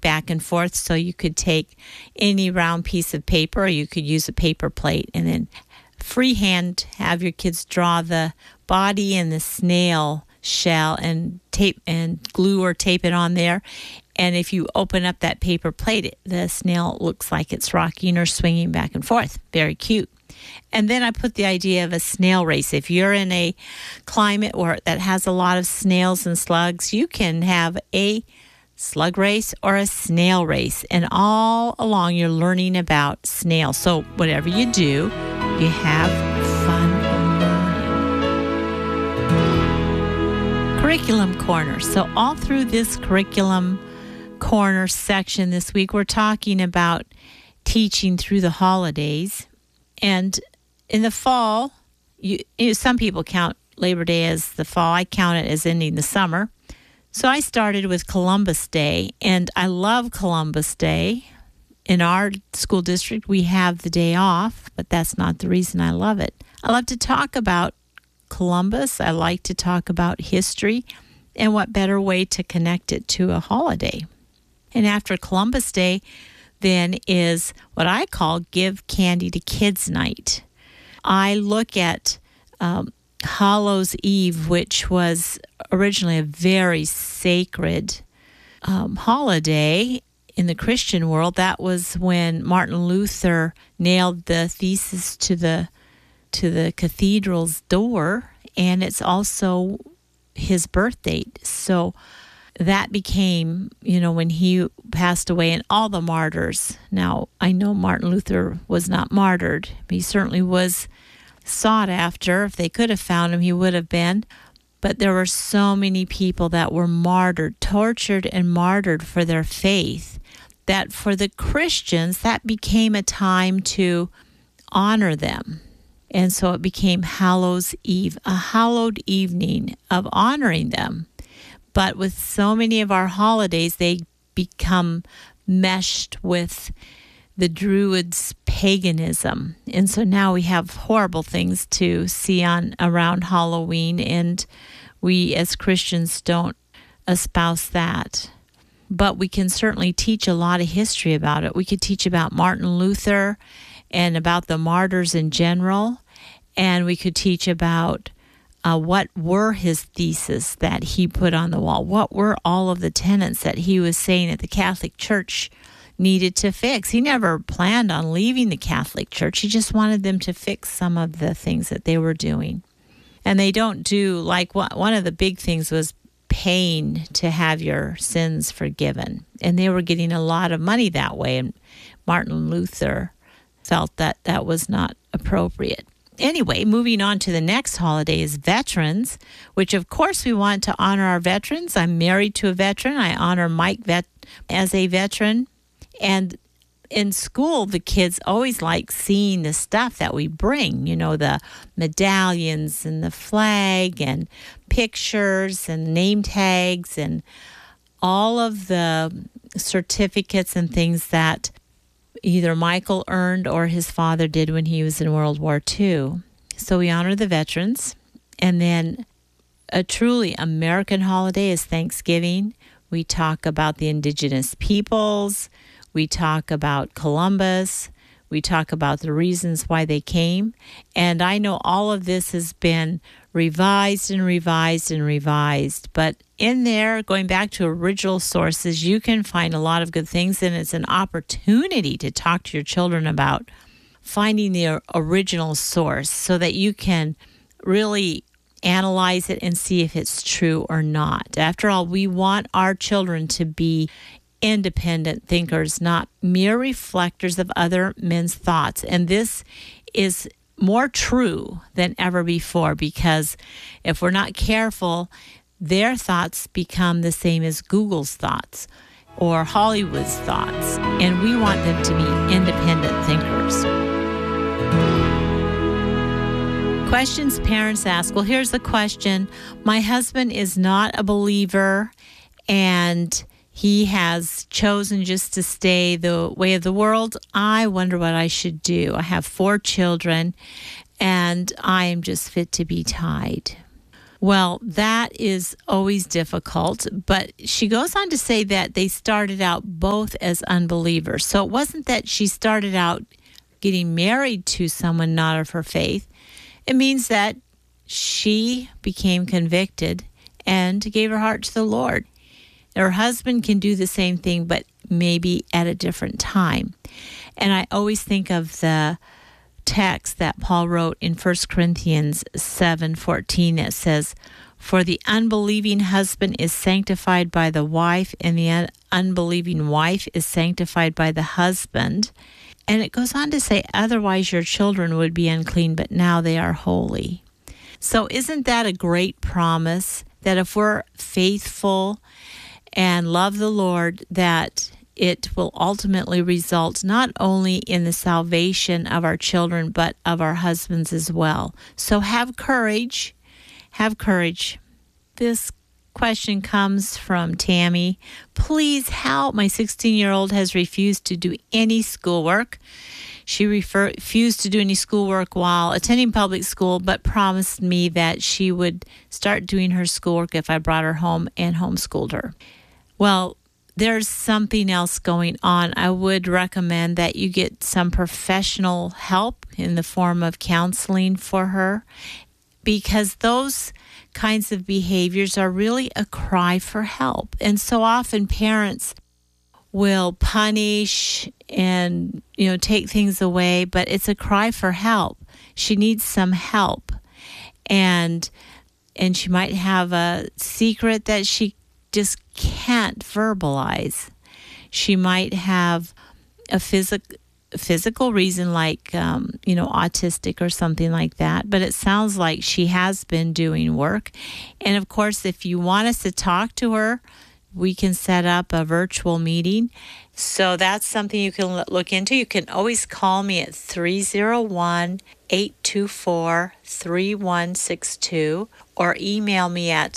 back and forth. So you could take any round piece of paper, or you could use a paper plate, and then freehand have your kids draw the body and the snail shell and tape and glue or tape it on there. And if you open up that paper plate, the snail looks like it's rocking or swinging back and forth. Very cute. And then I put the idea of a snail race. If you're in a climate that has a lot of snails and slugs, you can have a slug race or a snail race. And all along you're learning about snails. So whatever you do, you have fun learning. Curriculum Corner. So all through this Curriculum Corner section this week, we're talking about teaching through the holidays. And in the fall, some people count Labor Day as the fall. I count it as ending the summer. So I started with Columbus Day, and I love Columbus Day. In our school district, we have the day off, but that's not the reason I love it. I love to talk about Columbus. I like to talk about history, and what better way to connect it to a holiday. And after Columbus Day, then is what I call Give Candy to Kids Night. I look at Hallows Eve, which was originally a very sacred holiday in the Christian world. That was when Martin Luther nailed the thesis to the cathedral's door, and it's also his birth date. So that became, when he passed away, and all the martyrs. Now, I know Martin Luther was not martyred. He certainly was sought after. If they could have found him, he would have been. But there were so many people that were martyred, tortured and martyred for their faith, that for the Christians, that became a time to honor them. And so it became Hallows Eve, a hallowed evening of honoring them. But with so many of our holidays, they become meshed with the Druids' paganism. And so now we have horrible things to see around Halloween, and we as Christians don't espouse that. But we can certainly teach a lot of history about it. We could teach about Martin Luther and about the martyrs in general, and we could teach about what were his theses that he put on the wall? What were all of the tenets that he was saying that the Catholic Church needed to fix? He never planned on leaving the Catholic Church. He just wanted them to fix some of the things that they were doing. And they don't do, like one of the big things was paying to have your sins forgiven. And they were getting a lot of money that way. And Martin Luther felt that that was not appropriate. Anyway, moving on to the next holiday is Veterans, which of course we want to honor our veterans. I'm married to a veteran. I honor Mike as a veteran. And in school, the kids always like seeing the stuff that we bring, the medallions and the flag and pictures and name tags and all of the certificates and things that either Michael earned or his father did when he was in World War II. So we honor the veterans. And then a truly American holiday is Thanksgiving. We talk about the indigenous peoples. We talk about Columbus. We talk about the reasons why they came. And I know all of this has been revised and revised and revised. But in there, going back to original sources, you can find a lot of good things. And it's an opportunity to talk to your children about finding the original source so that you can really analyze it and see if it's true or not. After all, we want our children to be independent thinkers, not mere reflectors of other men's thoughts. And this is more true than ever before, because if we're not careful, their thoughts become the same as Google's thoughts or Hollywood's thoughts. And we want them to be independent thinkers. Questions parents ask. Well, here's the question. My husband is not a believer, and he has chosen just to stay the way of the world. I wonder what I should do. I have 4 children, and I am just fit to be tied. Well, that is always difficult, but she goes on to say that they started out both as unbelievers. So it wasn't that she started out getting married to someone not of her faith. It means that she became convicted and gave her heart to the Lord. Her husband can do the same thing, but maybe at a different time. And I always think of the text that Paul wrote in 1 Corinthians 7:14 that says, "For the unbelieving husband is sanctified by the wife, and the unbelieving wife is sanctified by the husband." And it goes on to say, "Otherwise your children would be unclean, but now they are holy." So isn't that a great promise that if we're faithful and love the Lord, that it will ultimately result not only in the salvation of our children, but of our husbands as well. So have courage. Have courage. This question comes from Tammy. Please help. My 16-year-old has refused to do any schoolwork. She refused to do any schoolwork while attending public school, but promised me that she would start doing her schoolwork if I brought her home and homeschooled her. Well, there's something else going on. I would recommend that you get some professional help in the form of counseling for her, because those kinds of behaviors are really a cry for help. And so often parents will punish and, take things away, but it's a cry for help. She needs some help. And she might have a secret that she just can't verbalize. She might have a physical reason like, autistic or something like that. But it sounds like she has been doing work. And of course, if you want us to talk to her, we can set up a virtual meeting. So that's something you can look into. You can always call me at 301-824-3162 or email me at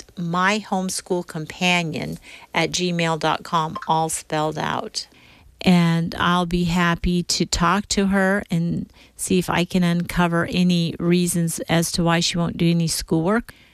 myhomeschoolcompanion@gmail.com, all spelled out. And I'll be happy to talk to her and see if I can uncover any reasons as to why she won't do any schoolwork.